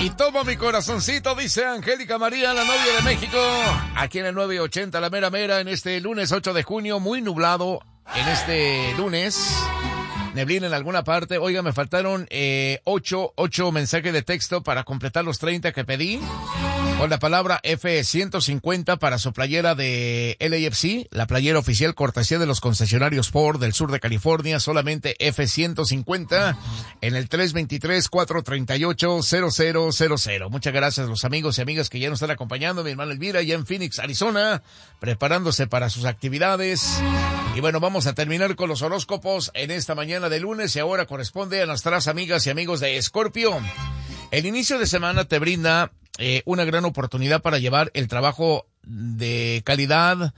Y toma mi corazoncito, dice Angélica María, la novia de México, aquí en el 980, la mera mera, en este lunes 8 de junio, muy nublado en este lunes. Neblina en alguna parte. Oiga, me faltaron 8 mensajes de texto para completar los 30 que pedí. Con la palabra F-150 para su playera de LAFC, la playera oficial cortesía de los concesionarios Ford del sur de California, solamente F-150 en el 323-438-0000. Muchas gracias a los amigos y amigas que ya nos están acompañando. Mi hermana Elvira, ya en Phoenix, Arizona, preparándose para sus actividades. Y bueno, vamos a terminar con los horóscopos en esta mañana de lunes y ahora corresponde a nuestras amigas y amigos de Escorpio. El inicio de semana te brinda una gran oportunidad para llevar el trabajo de calidad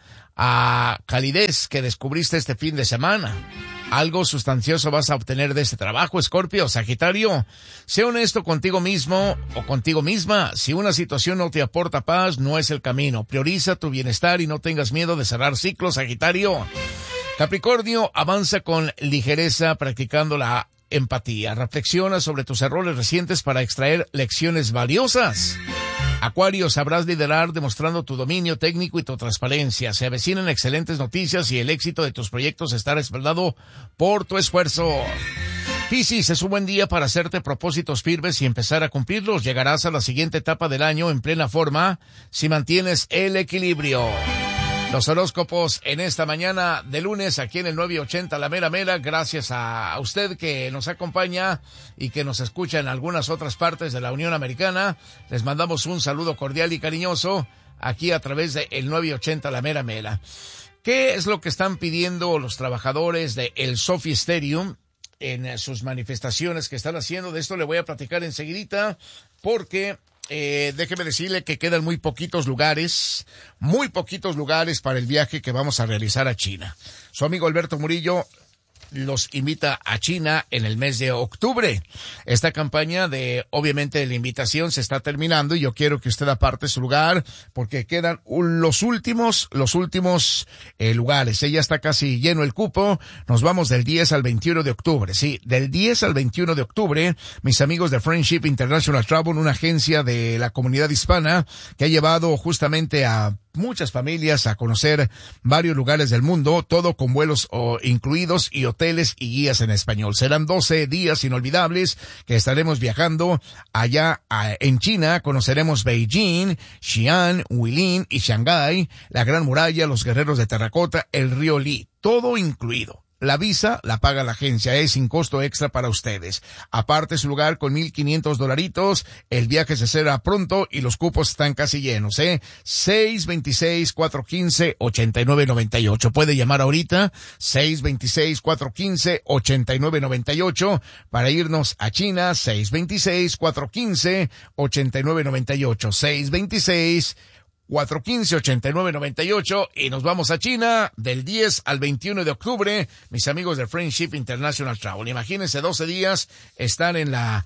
a calidez que descubriste este fin de semana. Algo sustancioso vas a obtener de este trabajo, Escorpio. Sagitario, sé honesto contigo mismo o contigo misma. Si una situación no te aporta paz, no es el camino. Prioriza tu bienestar y no tengas miedo de cerrar ciclos, Sagitario. Capricornio, avanza con ligereza practicando la empatía. Reflexiona sobre tus errores recientes para extraer lecciones valiosas. Acuario, sabrás liderar demostrando tu dominio técnico y tu transparencia. Se avecinan excelentes noticias y el éxito de tus proyectos estará respaldado por tu esfuerzo. Piscis, es un buen día para hacerte propósitos firmes y empezar a cumplirlos. Llegarás a la siguiente etapa del año en plena forma si mantienes el equilibrio. Los horóscopos en esta mañana de lunes aquí en el 980 La Mera Mera, gracias a usted que nos acompaña y que nos escucha en algunas otras partes de la Unión Americana. Les mandamos un saludo cordial y cariñoso aquí a través de el 980 La Mera Mera. ¿Qué es lo que están pidiendo los trabajadores de el Sophie Stadium en sus manifestaciones que están haciendo? De esto le voy a platicar enseguidita porque déjeme decirle que quedan muy poquitos lugares para el viaje que vamos a realizar a China. Su amigo Alberto Murillo los invita a China en el mes de octubre. Esta campaña obviamente, la invitación se está terminando y yo quiero que usted aparte su lugar porque quedan los últimos lugares. Ya está casi lleno el cupo. Nos vamos del 10 al 21 de octubre. Sí, del 10 al 21 de octubre, mis amigos de Friendship International Travel, una agencia de la comunidad hispana que ha llevado justamente a muchas familias a conocer varios lugares del mundo, todo con vuelos incluidos y hoteles y guías en español. Serán 12 días inolvidables que estaremos viajando allá en China. Conoceremos Beijing, Xi'an, Huilin y Shanghái, la Gran Muralla, los Guerreros de Terracota, el río Li, todo incluido. La visa la paga la agencia, es sin costo extra para ustedes. Aparte su lugar con $1,500, el viaje se será pronto y los cupos están casi llenos, 626-415-8998. Puede llamar ahorita, 626-415-8998 para irnos a China, 626-415-8998, 626-415-8998 y nos vamos a China del 10 al 21 de octubre, mis amigos de Friendship International Travel. Imagínense 12 días, están en la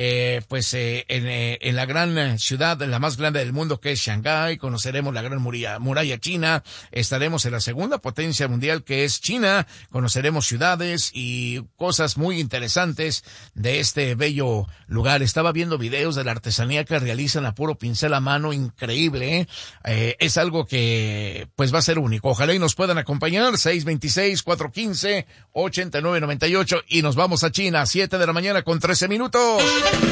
en la gran ciudad, la más grande del mundo que es Shanghái. Conoceremos la gran muralla china, estaremos en la segunda potencia mundial que es China, conoceremos ciudades y cosas muy interesantes de este bello lugar. Estaba viendo videos de la artesanía que realizan a puro pincel a mano, increíble, es algo que pues va a ser único. Ojalá y nos puedan acompañar, 626-415-8998 y nos vamos a China, 7 de la mañana con 13 minutos.